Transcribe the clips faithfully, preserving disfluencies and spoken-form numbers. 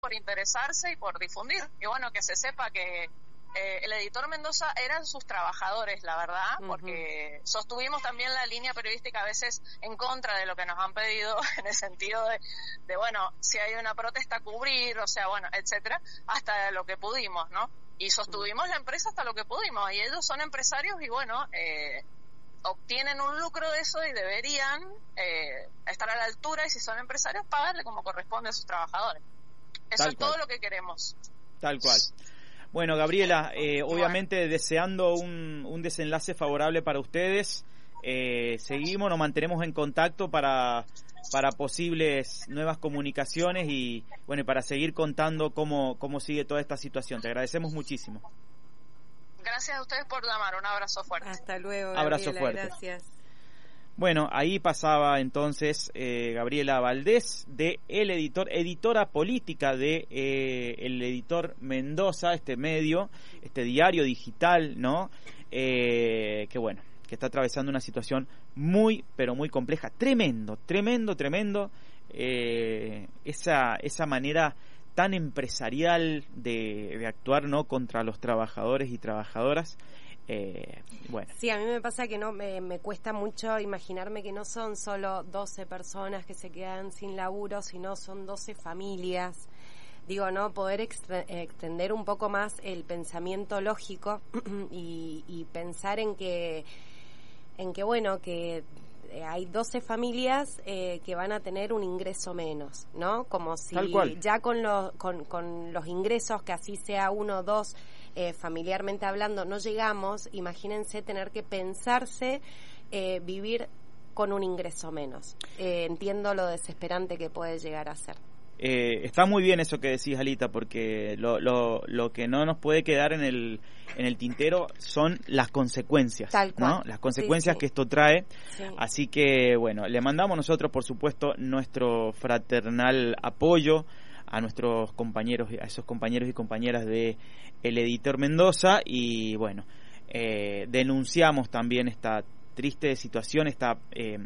por interesarse y por difundir. Y bueno, que se sepa que eh, el editor Mendoza eran sus trabajadores, la verdad, uh-huh. porque sostuvimos también la línea periodística a veces en contra de lo que nos han pedido, en el sentido de, de bueno, si hay una protesta, cubrir, o sea, bueno, etcétera, hasta lo que pudimos, ¿no? Y sostuvimos uh-huh. la empresa hasta lo que pudimos, y ellos son empresarios y bueno, eh, obtienen un lucro de eso y deberían eh, estar a la altura, y si son empresarios, pagarle como corresponde a sus trabajadores. Eso Tal es cual. Todo lo que queremos. Tal cual. Bueno, Gabriela, eh, obviamente bueno. deseando un, un desenlace favorable para ustedes, eh, seguimos, nos mantenemos en contacto para para posibles nuevas comunicaciones y bueno, para seguir contando cómo cómo sigue toda esta situación. Te agradecemos muchísimo. Gracias a ustedes por llamar, un abrazo fuerte. Hasta luego, Gabriela, abrazo fuerte. Gracias. Bueno, ahí pasaba entonces eh, Gabriela Valdés, de el editor, editora política de eh, el editor Mendoza, este medio, este diario digital, ¿no? Eh, que bueno, que está atravesando una situación muy, pero muy compleja, tremendo, tremendo, tremendo, eh, esa esa manera tan empresarial de, de actuar, ¿no?, contra los trabajadores y trabajadoras. Eh, bueno. Sí, a mí me pasa que no me, me cuesta mucho imaginarme que no son solo doce personas que se quedan sin laburo, sino son doce familias. Digo, ¿no? Poder extre- extender un poco más el pensamiento lógico y, y pensar en que, en que bueno, que hay doce familias eh, que van a tener un ingreso menos, ¿no? Como si ya con los, con, con los ingresos, que así sea uno o dos, Eh, familiarmente hablando, no llegamos. Imagínense tener que pensarse eh, vivir con un ingreso menos. Eh, entiendo lo desesperante que puede llegar a ser. Eh, está muy bien eso que decís, Alita, porque lo, lo, lo que no nos puede quedar en el en el tintero son las consecuencias, Tal cual. ¿no? Las consecuencias sí, sí. que esto trae. Sí. Así que, bueno, le mandamos nosotros, por supuesto, nuestro fraternal apoyo a nuestros compañeros, a esos compañeros y compañeras de El Editor Mendoza, y bueno, eh, denunciamos también esta triste situación, esta eh,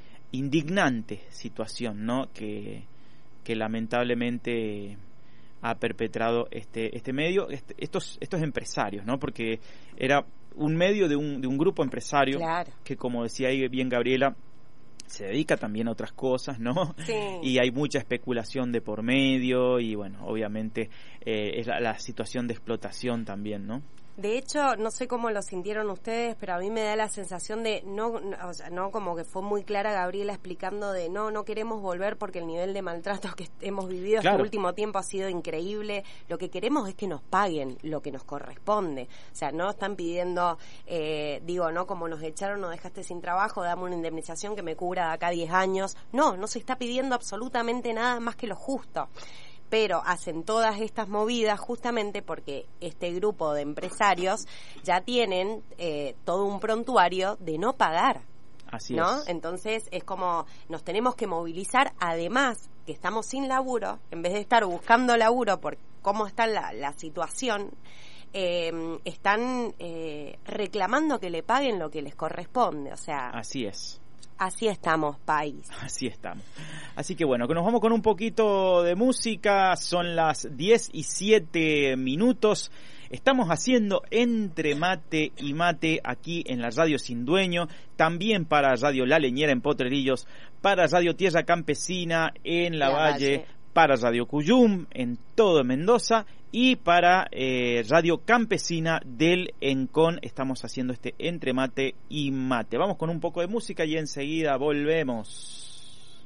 indignante situación, ¿no?, que, que lamentablemente ha perpetrado este este medio, este, estos estos empresarios, ¿no?, porque era un medio de un de un grupo empresario, claro, que, como decía ahí bien Gabriela, se dedica también a otras cosas, ¿no? Sí. Y hay mucha especulación de por medio y, bueno, obviamente eh, es la, la situación de explotación también, ¿no? De hecho, no sé cómo lo sintieron ustedes, pero a mí me da la sensación de, no, no, o sea, no como que fue muy clara Gabriela explicando de no, no queremos volver porque el nivel de maltrato que hemos vivido claro. este último tiempo ha sido increíble. Lo que queremos es que nos paguen lo que nos corresponde. O sea, no están pidiendo, eh, digo, no, como nos echaron, nos dejaste sin trabajo, dame una indemnización que me cubra de acá diez años. No, no se está pidiendo absolutamente nada más que lo justo. Pero hacen todas estas movidas justamente porque este grupo de empresarios ya tienen eh, todo un prontuario de no pagar. Así ¿no? es. Entonces es como nos tenemos que movilizar, además que estamos sin laburo, en vez de estar buscando laburo por cómo está la, la situación, eh, están eh, reclamando que le paguen lo que les corresponde. O sea, así es. Así estamos, país. Así estamos. Así que bueno, que nos vamos con un poquito de música. Son las diez y siete minutos. Estamos haciendo Entre Mate y Mate aquí en la Radio Sin Dueño, también para Radio La Leñera en Potrerillos, para Radio Tierra Campesina en La, la Valle, Valle, para Radio Cuyum en todo Mendoza y para eh, Radio Campesina del Encón. Estamos haciendo este Entre Mate y Mate. Vamos con un poco de música y enseguida volvemos.